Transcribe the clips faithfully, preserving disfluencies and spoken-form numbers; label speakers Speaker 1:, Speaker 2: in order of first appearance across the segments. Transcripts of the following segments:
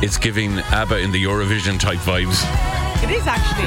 Speaker 1: It's giving ABBA in the Eurovision type vibes.
Speaker 2: It is actually.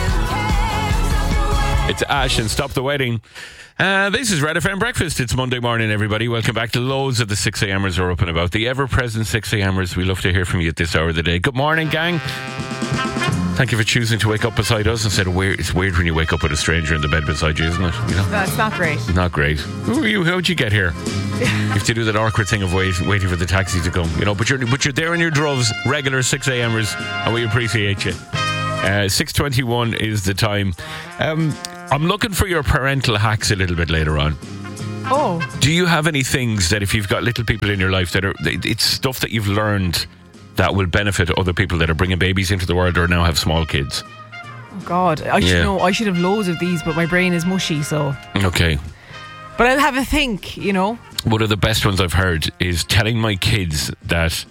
Speaker 1: It's Ash and Stop the Wedding. Uh, this is Red F M Breakfast. It's Monday morning, everybody. Welcome back to loads of the six a.m.ers are up and about. The ever-present six a.m.ers. We love to hear from you at this hour of the day. Good morning, gang. Thank you for choosing to wake up beside us instead of weird. It's weird when you wake up with a stranger in the bed beside you, isn't it? You know?
Speaker 2: That's not great.
Speaker 1: Not great. Who are you? How'd you get here? You have to do that awkward thing of wait, waiting for the taxi to come. You know, but you're but you're there in your droves, regular six a.m.ers, and we appreciate you. Uh, six twenty-one is the time. Um, I'm looking for your parental hacks a little bit later on.
Speaker 2: Oh.
Speaker 1: Do you have any things that if you've got little people in your life that are, it's stuff that you've learned that will benefit other people that are bringing babies into the world or now have small kids?
Speaker 2: Oh God, I should
Speaker 1: Yeah.
Speaker 2: know. I should have loads of these, but my brain is mushy, so.
Speaker 1: Okay.
Speaker 2: But I'll have a think, you know.
Speaker 1: One of the best ones I've heard is telling my kids that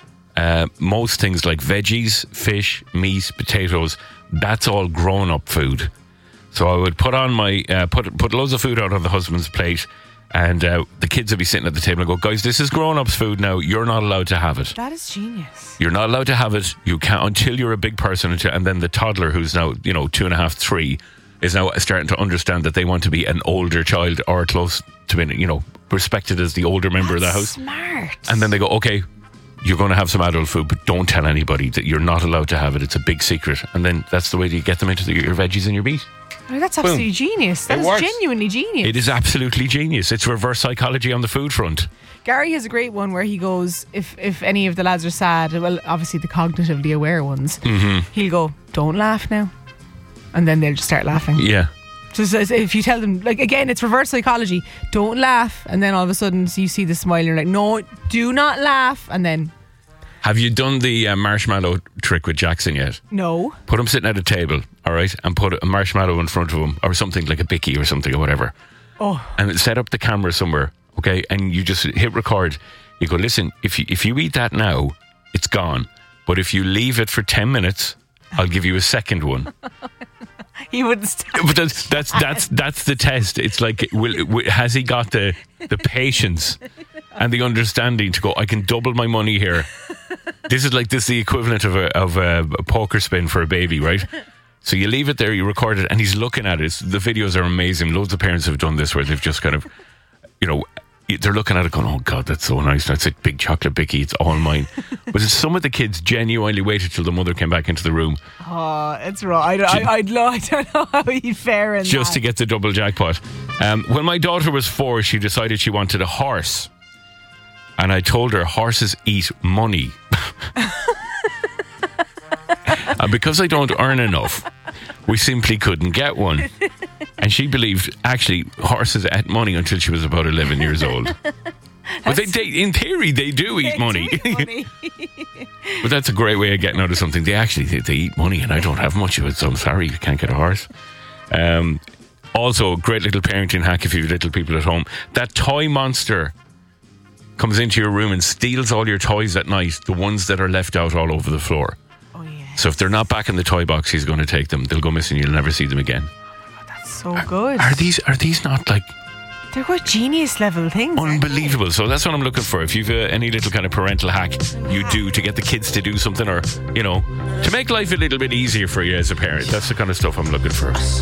Speaker 1: uh, most things like veggies, fish, meat, potatoes, that's all grown-up food. So I would put on my uh, put put loads of food out on the husband's plate, and uh, the kids would be sitting at the table and go, guys, this is grown-ups food now. You're not allowed to have it.
Speaker 2: That is genius.
Speaker 1: You're not allowed to have it. You can't until you're a big person. Until, and then the toddler, who's now you know two and a half, three, is now starting to understand that they want to be an older child or close to being, you know, respected as the older member
Speaker 2: That's
Speaker 1: of the house.
Speaker 2: Smart.
Speaker 1: And then they go, okay, you're going to have some adult food, but don't tell anybody that you're not allowed to have it. It's a big secret. And then that's the way that you get them into the, your veggies and your meat.
Speaker 2: Oh, that's absolutely
Speaker 1: Boom.
Speaker 2: genius. That
Speaker 1: It
Speaker 2: is
Speaker 1: works.
Speaker 2: genuinely genius.
Speaker 1: It is absolutely genius. It's reverse psychology on the food front.
Speaker 2: Gary has a great one where he goes, if if any of the lads are sad, well, obviously the cognitively aware ones,
Speaker 1: Mm-hmm.
Speaker 2: he'll go, don't laugh now. And then they'll just start laughing.
Speaker 1: Yeah.
Speaker 2: So, so if you tell them, like, again, it's reverse psychology, don't laugh. And then all of a sudden you see the smile and you're like, no, do not laugh. And then,
Speaker 1: Have you done the uh, marshmallow trick with Jackson yet?
Speaker 2: no.
Speaker 1: Put him sitting at a table, all right, and put a marshmallow in front of him or something like a bicky or something or whatever.
Speaker 2: Oh,
Speaker 1: And set up the camera somewhere, okay, and you just hit record. You go, listen, if you, if you eat that now, it's gone. But if you leave it for ten minutes, I'll give you a second one.
Speaker 2: he wouldn't stop.
Speaker 1: But that's that's that's that's the test. It's like, will, will, has he got the the patience and the understanding to go, I can double my money here. This is like this is the equivalent of a of a, a poker spin for a baby, right? So you leave it there, you record it, and he's looking at it. The videos are amazing. Loads of parents have done this where they've just kind of, you know, they're looking at it going, oh God, that's so nice. That's a big chocolate bicky. It's all mine. But some of the kids genuinely waited till the mother came back into the room
Speaker 2: Oh, it's wrong. I, I, I'd lo- I don't know how he'd fare in
Speaker 1: just
Speaker 2: that.
Speaker 1: to get the double jackpot. Um, when my daughter was four, she decided she wanted a horse. And I told her horses eat money. And because I don't earn enough, we simply couldn't get one. And she believed, actually, horses ate money until she was about eleven years old. But they, they, in theory, they do eat
Speaker 2: They
Speaker 1: money.
Speaker 2: do eat money.
Speaker 1: But that's a great way of getting out of something. They actually they, they eat money, and I don't have much of it, so I'm sorry you can't get a horse. Um, also, great little parenting hack if you have little people at home. That toy monster comes into your room and steals all your toys at night, the ones that are left out all over the floor.
Speaker 2: Oh, yeah.
Speaker 1: So if they're not back in the toy box, he's going to take them. They'll go missing. You'll never see them again.
Speaker 2: That's so good.
Speaker 1: Are these are these not like
Speaker 2: They're quite genius level things. aren't they?
Speaker 1: unbelievable? So that's what I'm looking for. If you've uh, any little kind of parental hack you do to get the kids to do something, or, you know, to make life a little bit easier for you as a parent, that's the kind of stuff I'm looking for.